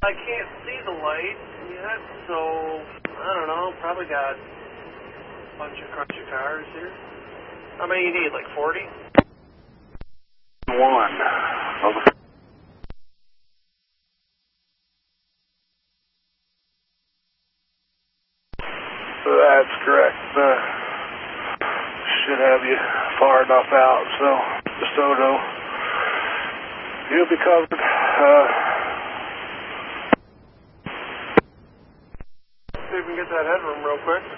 I can't see the light yet, so I don't know. Probably got a bunch of cars here. How many you need? Like 40? 1. Over. That's correct. Should have you far enough out, so DeSoto, you'll be covered. See if we can get that headroom real quick.